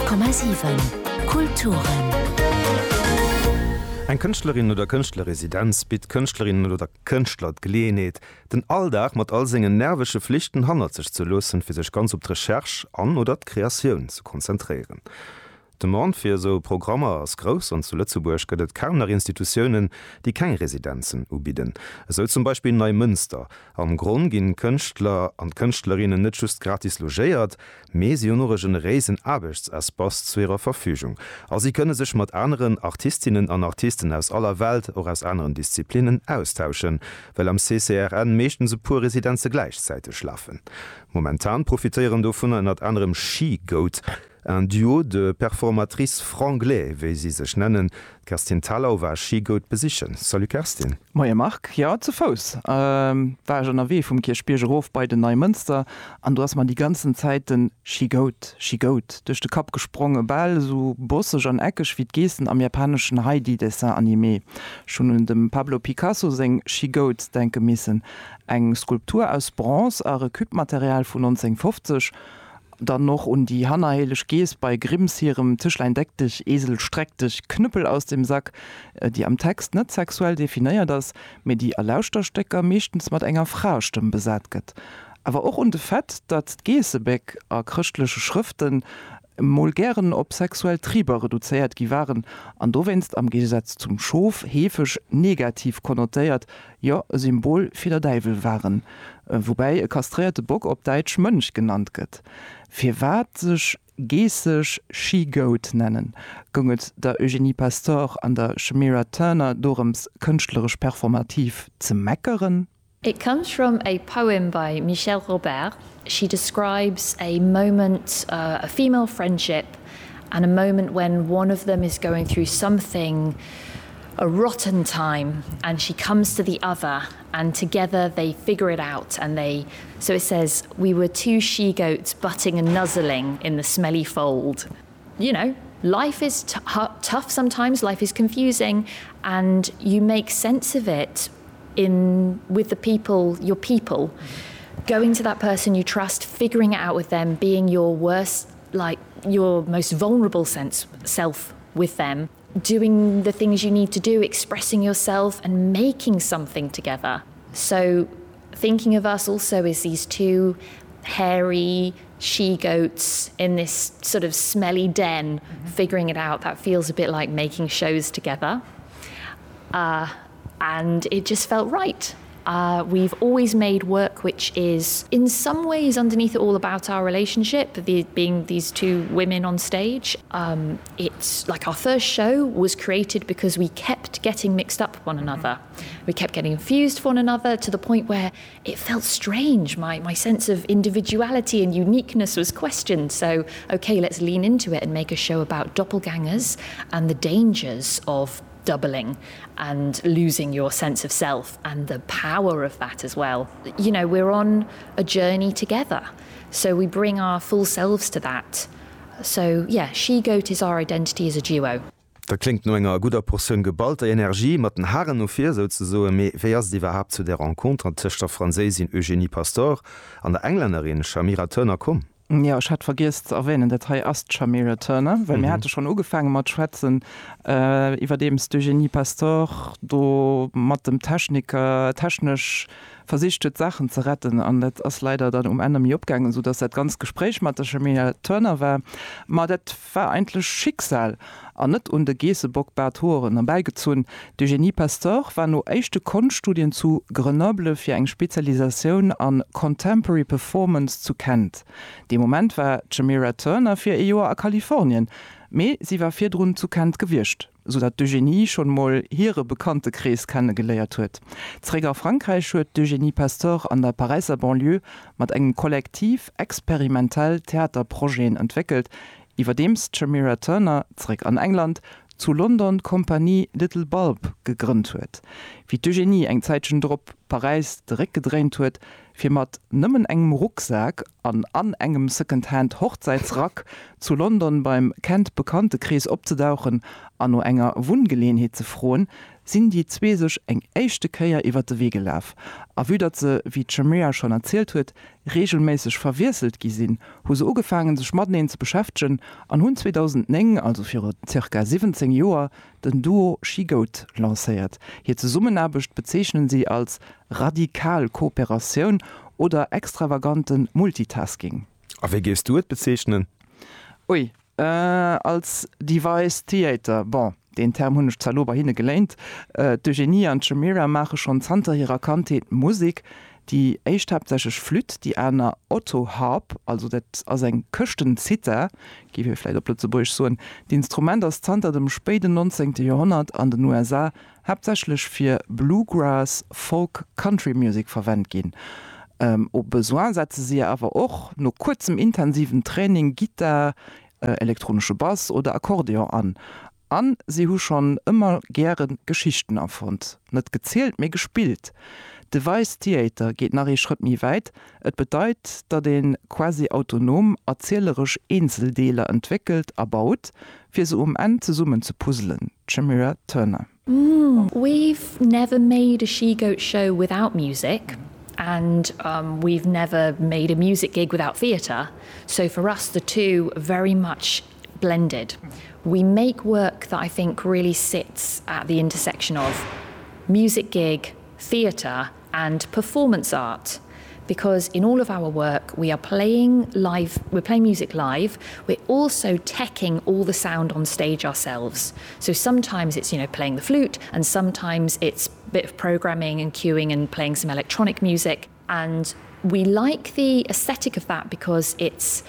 90,7 Kulturen. Ein Künstlerin oder Künstlerresidenz bit Künstlerinnen oder Künstler gelehnet, den Alldach mat all segen nervsche Pflichten handelt sich zu lösen, fir sich ganz op d' Recherche an oder Kreation zu konzentrieren. De Mann fir so Programmer as Gros an zu Lützeburg gëtt Kerner Institutionen, die kein Residenzen ubieden. Es soll zum Beispiel Neumünster. Am Grund ginn Künstler an Künstlerinnen net just gratis logéiert, mesionorischen Reisen Arbeitsespass zu ihrer Verfügung. Also sie könne sich mat anderen Artistinnen an Artisten aus aller Welt oder aus anderen Disziplinen austauschen, weil am CCRN meeschten se pur Residenze gleichzeitig schlafen. Momentan profitieren davon einer anderem Ski-Goat, ein Duo de Performatrice Franglais, wie sie sich nennen. Kerstin Tallau war Skigoat besichen. Salut Kerstin. Moje Mark, ja, zu Fuß. War schon erwähnt vom Kirchbiergerhof bei den Neumünster. Und du hast mal die ganzen Zeit den Skigoat durch den Kopf gesprungen, Ball, so bossig und eckig wie Gesten am japanischen Heidi-Dessin-Anime. Schon in dem Pablo Picasso sing Skigoat denken müssen. Eine Skulptur aus Bronze, ein Reküpmaterial von 1950. Dann noch die Hannahelisch Gees bei Grimms ihrem Tischlein deck dich, Esel streck dich, Knüppel aus dem Sack, die am Text nicht sexuell definiert das, mit die Erlausterstecker meistens mit enger Fraustimme besat get. Aber auch unter Fett, dass Geesebeck christliche Schriften mulgären ob sexuell Trieber reduziert waren, an du wennst am Gegensatz zum Schof hefisch negativ konnotiert, ja, Symbol für der Teufel waren, wobei kastrierte Bock ob Deutsch Mönch genannt wird. Für wat sich Geesisch Skigoat nennen, gunget der Eugenie Pastor an der Shamira Turner dorems künstlerisch performativ zu meckeren. It comes from a poem by Michelle Robert. She describes a moment, a female friendship, and a moment when one of them is going through something, a rotten time, and she comes to the other, and together they figure it out. So it says, we were two she-goats butting and nuzzling in the smelly fold. You know, life is tough sometimes, life is confusing, and you make sense of it with the people, your people, going to that person you trust, figuring it out with them, being your worst, like your most vulnerable self with them, doing the things you need to do, expressing yourself and making something together. So thinking of us also as these two hairy she-goats in this sort of smelly den, figuring it out, that feels a bit like making shows together. And it just felt right. We've always made work which is in some ways underneath it all about our relationship, being these two women on stage. It's like our first show was created because we kept getting mixed up with one another. We kept getting infused with one another to the point where it felt strange. My sense of individuality and uniqueness was questioned. So, okay, let's lean into it and make a show about doppelgangers and the dangers of doubling and losing your sense of self and the power of that as well. You know, we're on a journey together, so we bring our full selves to that. So yeah, Skigoat is our identity as a duo. Da klingt no enger guter Portion geballter Energie mat den Haaren no fir so méi wéiers die überhaupt zu der Rencontre an Tisch der Franzésin Eugenie Pastor an der Engländerin Shamira Turner kom. Ja, ich hatte vergisst erwähnen, der Teil ist Shamira Turner, weil mir hatte schon angefangen mit Schwätzen über dem Eugenie Pastor, do mit dem Techniker technisch versichtet Sachen zu retten, und das ist leider dann Ende mir abgegangen, sodass das ganze Gespräch mit der Shamira Turner war, aber das war eigentlich Schicksal. Und nicht unter Gesebock Berthoren beigezogen. Eugenie Pastor war nur echte Kunststudien zu Grenoble für eine Spezialisation an Contemporary Performance zu kennt. Dem Moment war Shamira Turner für ein Jahr in Kalifornien, aber sie war vier Runden zu Kent gewischt, sodass Eugenie schon mal ihre bekannte Kreis kennengelernt hat. Träger Frankreich hat Eugenie Pastor an der Pariser Banlieue mit einem Kollektiv experimentell Theaterprojekten entwickelt, über dem Shamira Turner zurück an England zu London Kompanie Little Bulb gegründet huet. Wie Eugenie eng Zeitchen Drop Paris direkt gedreht huet, fir mat nëmmen engem Rucksack an engem Secondhand Hochzeitsrack zu London beim Kent bekannte Krees opzedauchen an no enger Wungelehheet ze froen, sinn die zwee sech eng éischchte Käier iwwer de Wege laf. A wie dat se, wie Chamea schon erzählt huet, regelmäßig verwirselt gisinn, hu se ugefangen sech Schmatneen ze beschäftschen, an hunn 2009, also fir ca. 17 Joer, den Duo She-Goat lancéiert. Hier ze Summenabecht bezeichnen sie als Radikal-Kooperation oder extravaganten Multitasking. A wie gehst du et bezeichnen? Ui, als Device Theater, bon. Den Term hunnech Zalober hinne geleint. D'Eugenie an Chamera mache schon zanter hireer Kantheet Musik, die eichtabsechech Flüt, die einer Otto Harp, also dat as eng köchten Ziter, giwe vielleicht Plötzeburg so, die Instrument aus zanter dem späten 19. Jahrhundert an den USA hauptsächlich fir Bluegrass, Folk, Country Music verwendet gin. Op Besoin setze sie aber auch no kurzem intensiven Training Gitter, elektronische Bass oder Akkordeon an. Sie hu schon immer gern Geschichten erfund, net gezählt mir gespielt. Device Theater geht nach Schritt nie weit. Et bedeutet, da den quasi autonom erzählerisch Einzeldeele entwickelt, erbaut, für so Ende zu summen zu puzzeln. Chamera Turner. We've never made a She-Goat show without music. And we've never made a music gig without theatre. So for us, the two are very much blended. We make work that I think really sits at the intersection of music gig, theatre, and performance art. Because in all of our work, we are playing live, we're playing music live, we're also teching all the sound on stage ourselves. So sometimes it's, playing the flute, and sometimes it's a bit of programming and cueing and playing some electronic music. And we like the aesthetic of that because it's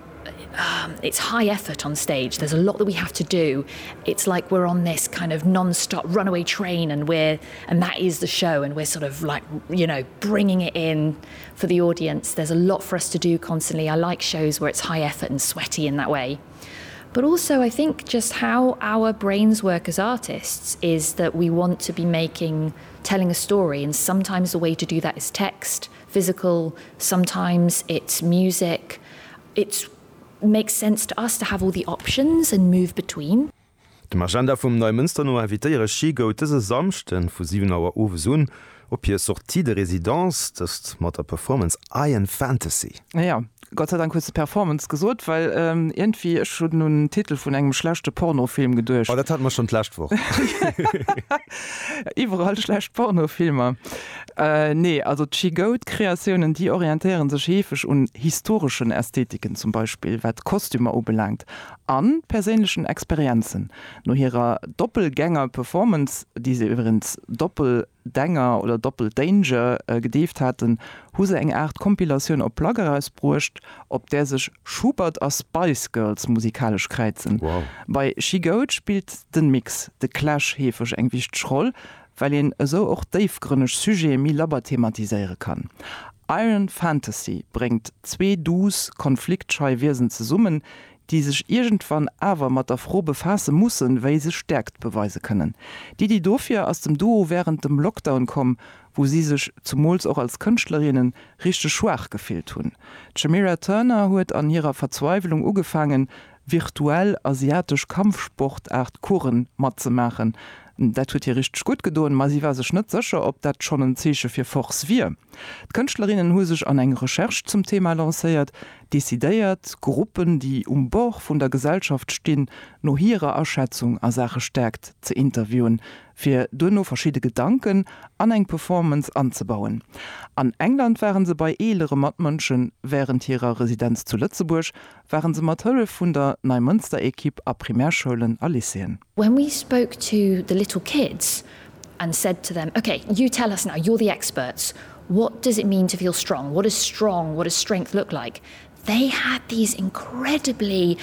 high effort on stage. There's a lot that we have to do. It's like we're on this kind of non-stop runaway train and that is the show, and we're sort of like, bringing it in for the audience. There's a lot for us to do constantly. I like shows where it's high effort and sweaty in that way. But also I think just how our brains work as artists is that we want to be telling a story, and sometimes the way to do that is text, physical, sometimes it's music. It makes sense to us to have all the options and move between. De Agenda vum Neumünster no invitéiere She-Goat dëse Samchten vu 7 Auer Owesun op hier Sortie de Residenz, dat mat der Performance Iron Fantasy. Ja, Gott sei Dank kurze Performance gesot, weil irgendwie schon nun Titel vun engem schlechte Pornofilm gedurcht. Oh, dat hat man schon lascht woch. Überall schlecht Pornofilmer. Nee, also She-Goat-Kreationen, die orientieren sich häufig und historischen Ästhetiken, zum Beispiel, was Kostüme anbelangt, an persönlichen Experienzen. Nur ihrer Doppelgänger-Performance, die sie übrigens Doppeldanger oder Doppeldanger gedeft hatten, huse eng Art Kompilation op Plagger ausbrucht, ob der sich Schubert als Spice Girls musikalisch kreizen. Wow. Bei She-Goat spielt den Mix, de Clash hefisch engwicht Schroll, weil ihn so auch davegrünnisch Sujet mi laber thematiseieren kann. Iron Fantasy bringt zwei Dus konfliktscheu Wesen zu summen, die sich irgendwann aber mat der froh befassen mussen, weil sie stärkt beweisen können. Die dofir aus dem Duo während dem Lockdown kommen, wo sie sich zumals auch als Künstlerinnen richtig schwach gefehlt tun. Chamera Turner huet an ihrer Verzweiflung ugefangen, virtuell asiatisch Kampfsportart Kuren mat zu machen. Dat huet hier richtig gut gedoen, ma sie war sech net sicher, ob dat schon ein Zeche fir Force wie. Künnstlerinnen hu sich an eng Recherche zum Thema lanciert, desideiert Gruppen, die Bauch vun der Gesellschaft stehen, no ihre Erschätzung a Sache stärkt zu interviewen, fir dunno verschiedene Gedanken an eng Performance anzubauen. An England waren sie bei elere Matmönschen während ihrer Residenz zu Lützeburg, waren sie Matlle vun der Neumünster-Equipe a Primärschulen a Lyceen. When we spoke to the little kids and said to them, okay, you tell us now, you're the experts. What does it mean to feel strong? What is strong? What does strength look like? They had these incredibly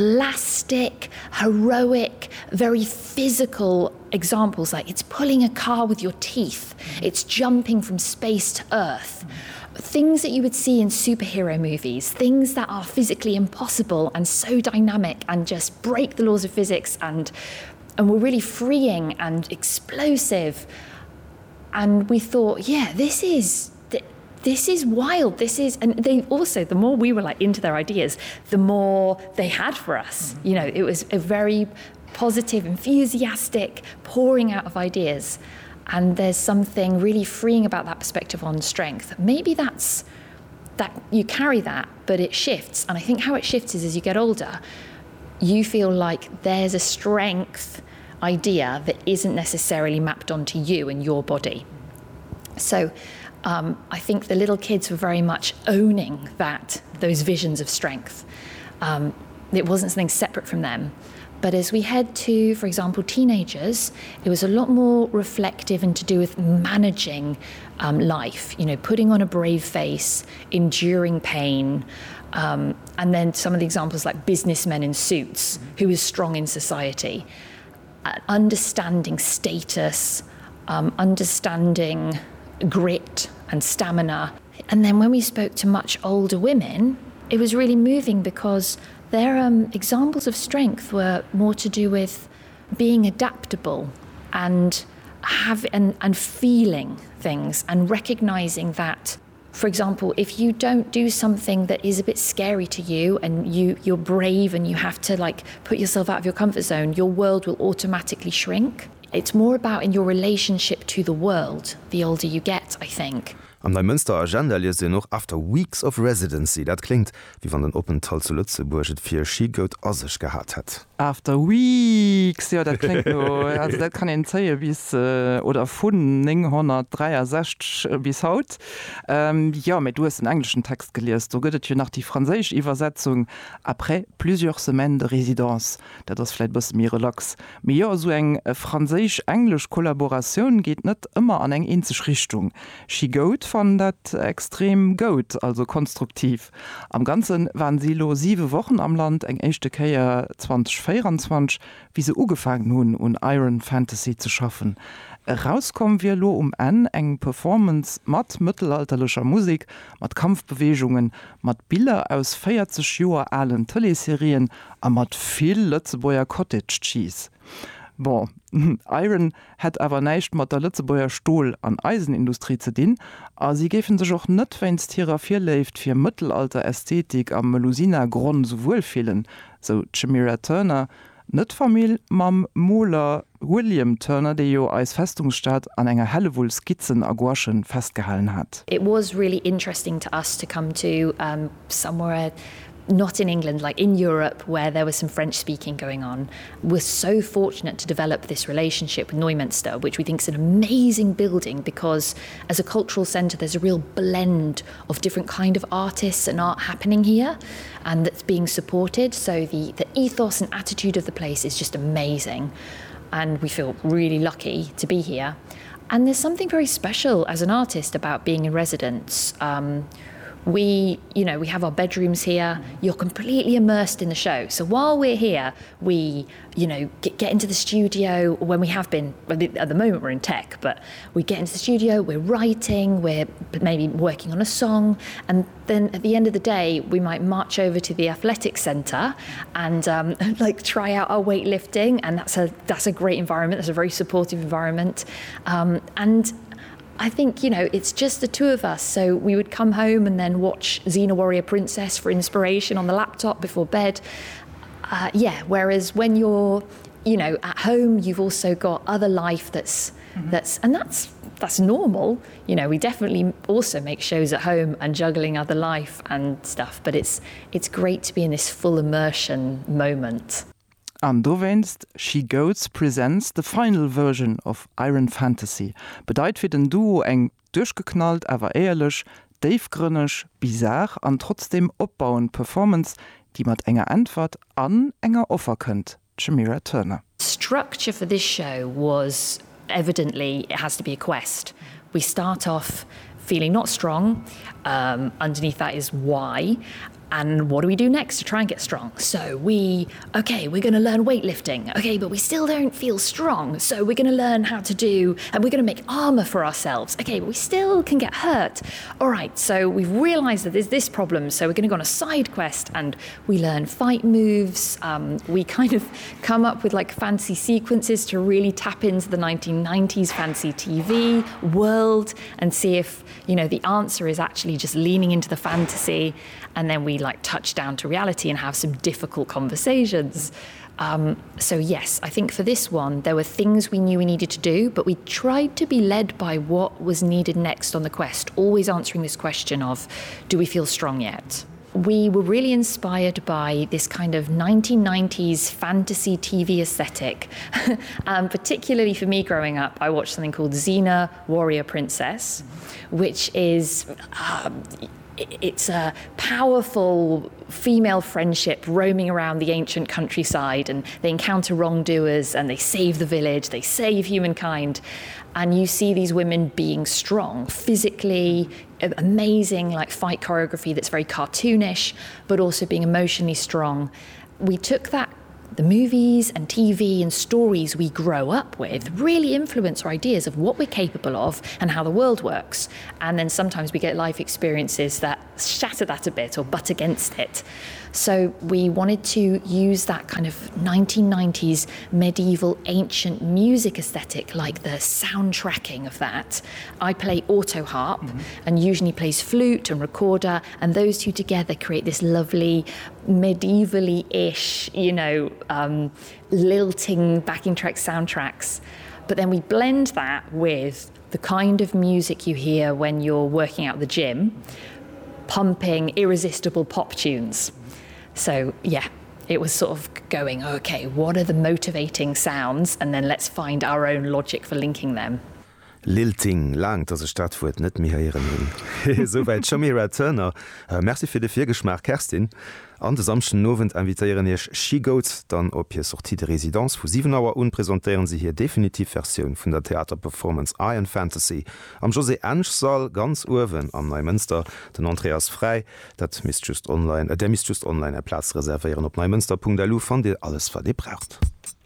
elastic, heroic, very physical examples, like it's pulling a car with your teeth, it's jumping from space to earth. Things that you would see in superhero movies, things that are physically impossible and so dynamic and just break the laws of physics and were really freeing and explosive. And we thought, yeah, this is this is wild, this is, and they also, the more we were like into their ideas, the more they had for us. You know, it was a very positive, enthusiastic pouring out of ideas. And there's something really freeing about that perspective on strength. Maybe that's that you carry that, but it shifts. And I think how it shifts is as you get older, you feel like there's a strength idea that isn't necessarily mapped onto you and your body. So I think the little kids were very much owning those visions of strength. It wasn't something separate from them. But as we head to, for example, teenagers, it was a lot more reflective and to do with managing life, you know, putting on a brave face, enduring pain, and then some of the examples like businessmen in suits, who is strong in society, understanding status, understanding grit and stamina. And then when we spoke to much older women, it was really moving because their examples of strength were more to do with being adaptable and feeling things and recognizing that, for example, if you don't do something that is a bit scary to you and you're brave and you have to like put yourself out of your comfort zone, your world will automatically shrink. It's more about in your relationship to the world, the older you get, I think. Am der Münster Agenda liest ihr noch After Weeks of Residency. Das klingt, wie wenn den Openthal zu Lützeburg et 4 Skigoat Ossisch gehabt hat. After Weeks, ja, das klingt nur, also das kann ich zeigen bis, oder von 1963 bis heute. Ja, aber du hast den englischen Text gelesen, da geht es hier nach die französische Übersetzung après plusieurs semaines de résidence. Das ist vielleicht ein bisschen mehr relax. Aber ja, so eine französisch-englische Kollaboration geht nicht immer an eine ähnliche Richtung. Skigoat fand das extrem gut, also konstruktiv. Am Ganzen waren sie 7 Wochen am Land, eng erste Kehr 2024, wie sie angefangen haben, um Iron Fantasy zu schaffen. Rauskommen wir eng Performance mit mittelalterlicher Musik, mit Kampfbewegungen, mit Bilder aus 40 Jahren alten Teleserien und mit viel Lützebäuer Cottage Cheese. Bon, Iron hat aber nicht mit der Lützebäuer Stahl- und Eisenindustrie zu dienen, aber sie geben sich auch nicht, wenn es Therapie läuft, für Mittelalter-Ästhetik am Melusina-Grund so wohlfühlen, so Chimera Turner, nicht Familie mam Moler William Turner, der jo als Festungsstadt an enger hellewohl Skizzen a Gouachen festgehalten hat. It was really interesting to us to come to somewhere not in England, like in Europe, where there was some French speaking going on. We're so fortunate to develop this relationship with Neumünster, which we think is an amazing building because as a cultural centre, there's a real blend of different kind of artists and art happening here and that's being supported. So the ethos and attitude of the place is just amazing. And we feel really lucky to be here. And there's something very special as an artist about being in residence. We have our bedrooms here. You're completely immersed in the show. So while we're here, we, get into the studio when we have been, at the moment we're in tech, but we get into the studio, we're writing, we're maybe working on a song. And then at the end of the day, we might march over to the athletic center and try out our weightlifting. And that's a great environment. That's a very supportive environment. And I think, it's just the two of us. So we would come home and then watch Xena Warrior Princess for inspiration on the laptop before bed. Whereas when you're, at home, you've also got other life that's normal. We definitely also make shows at home and juggling other life and stuff. But it's great to be in this full immersion moment. An du wennst Skigoats presents the final version of Iron Fantasy. Bedeit fir den Duo eng durchgeknallt, aber ehrlich, davegrünnisch, bizarre an trotzdem opbauend Performance, die mat enger Antwort an enger Offer könnt. Chimera Turner. Structure for this show was evidently it has to be a quest. We start off feeling not strong. Underneath that is why. And what do we do next to try and get strong? So we're going to learn weightlifting. Okay, but we still don't feel strong. So we're going to learn how to do, and we're going to make armor for ourselves. Okay, but we still can get hurt. All right, so we've realized that there's this problem. So we're going to go on a side quest and we learn fight moves. We kind of come up with like fancy sequences to really tap into the 1990s fancy TV world and see if, you know, the answer is actually just leaning into the fantasy. And then we like touch down to reality and have some difficult conversations. So yes, I think for this one, there were things we knew we needed to do, but we tried to be led by what was needed next on the quest, always answering this question of, do we feel strong yet? We were really inspired by this kind of 1990s fantasy TV aesthetic. Particularly for me growing up, I watched something called Xena Warrior Princess, which is... it's a powerful female friendship roaming around the ancient countryside, and they encounter wrongdoers and they save the village, they save humankind, and you see these women being strong physically, amazing like fight choreography that's very cartoonish, but also being emotionally strong. We took that, the movies and TV and stories we grow up with really influence our ideas of what we're capable of and how the world works. And then sometimes we get life experiences that shatter that a bit or butt against it. So we wanted to use that kind of 1990s medieval ancient music aesthetic, like the soundtracking of that. I play auto harp and usually plays flute and recorder, and those two together create this lovely medievally-ish, you know, lilting backing track soundtracks. But then we blend that with the kind of music you hear when you're working out the gym, pumping irresistible pop tunes. So yeah, it was sort of going, okay, what are the motivating sounds? And then let's find our own logic for linking them. Lilting langt as se Stadtwurt net mir heieren hun. Soweit Shamira Turner. Merci fir de Virgeschmack Kerstin. An de samschen Nowend invitéieren ech She-Goats, dann op hier sorti de Residenz vu 7 Auer unpräsentieren sie hier definitiv Versionioun vun der Theaterperformance Iron Fantasy. Am José Ensch Saal ganz Uwen am Neumünster, den Andreas Frei, dat mis just online, der mis just online Platz reservieren op neumünster.lu, van Dir alles wat Dir braucht.